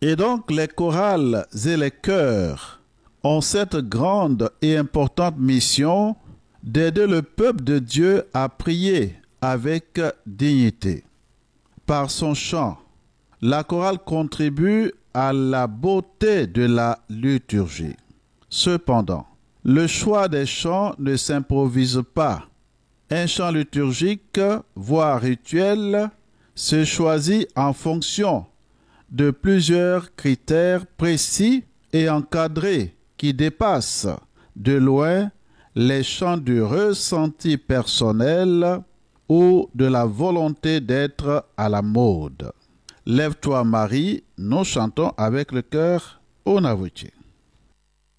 Et donc les chorales et les chœurs ont cette grande et importante mission d'aider le peuple de Dieu à prier avec dignité. Par son chant, la chorale contribue à la beauté de la liturgie. Cependant, le choix des chants ne s'improvise pas. Un chant liturgique, voire rituel, se choisit en fonction de plusieurs critères précis et encadrés qui dépassent de loin les chants du ressenti personnel ou de la volonté d'être à la mode. Lève-toi Marie, nous chantons avec le cœur au Navutier.